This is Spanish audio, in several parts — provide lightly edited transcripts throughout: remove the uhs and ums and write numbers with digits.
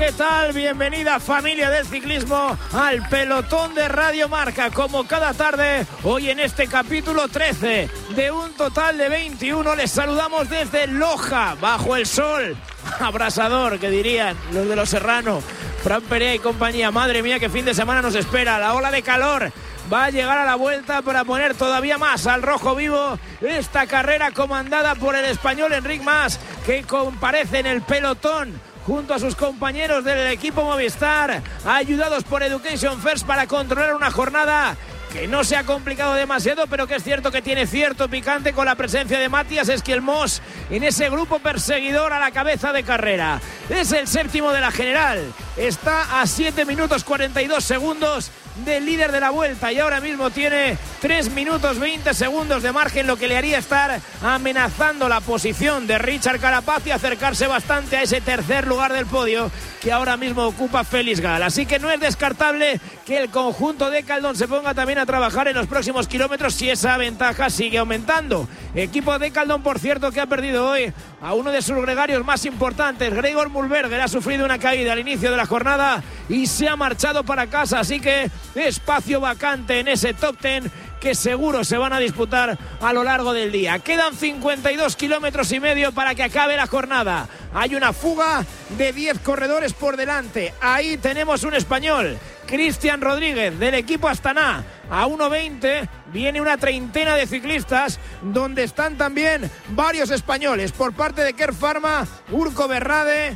¿qué tal? Bienvenida familia del ciclismo al pelotón de Radio Marca. Como cada tarde, hoy en este capítulo 13 de un total de 21, les saludamos desde Loja, bajo el sol abrasador, que dirían los de los Serrano. Fran Perea y compañía. Madre mía, qué fin de semana nos espera. La ola de calor va a llegar a la vuelta para poner todavía más al rojo vivo esta carrera comandada por el español Enric Mas, que comparece en el pelotón junto a sus compañeros del equipo Movistar, ayudados por Education First para controlar una jornada que no se ha complicado demasiado, pero que es cierto que tiene cierto picante con la presencia de Matías Esquielmós en ese grupo perseguidor a la cabeza de carrera. Es el séptimo de la general, está a 7 minutos 42 segundos del líder de la vuelta y ahora mismo tiene 3 minutos 20 segundos de margen, lo que le haría estar amenazando la posición de Richard Carapaz y acercarse bastante a ese tercer lugar del podio que ahora mismo ocupa Félix Gal. Así que no es descartable que el conjunto de Caldón se ponga también a trabajar en los próximos kilómetros si esa ventaja sigue aumentando. Equipo de Caldón, por cierto, que ha perdido hoy a uno de sus gregarios más importantes. Gregor Mulberger ha sufrido una caída al inicio de la jornada y se ha marchado para casa, así que espacio vacante en ese top 10 que seguro se van a disputar a lo largo del día. Quedan 52 kilómetros y medio para que acabe la jornada. Hay una fuga de 10 corredores por delante. Ahí tenemos un español, Cristian Rodríguez, del equipo Astana. A 1.20 viene una treintena de ciclistas, donde están también varios españoles. Por parte de Kerr Pharma, Urco Berrade,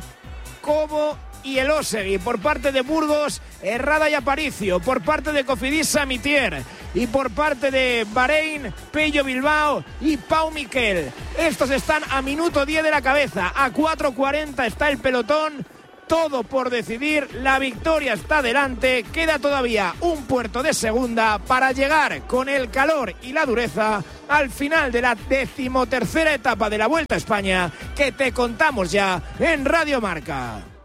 Cobo y Elosegui. Por parte de Burgos, Herrada y Aparicio. Por parte de Cofidis, Samitier. Y por parte de Bahrein, Pello Bilbao y Pau Miquel. Estos están a minuto 10 de la cabeza. A 4.40 está el pelotón. Todo por decidir. La victoria está delante. Queda todavía un puerto de segunda para llegar con el calor y la dureza al final de la 13ª etapa de la Vuelta a España, que te contamos ya en Radio Marca.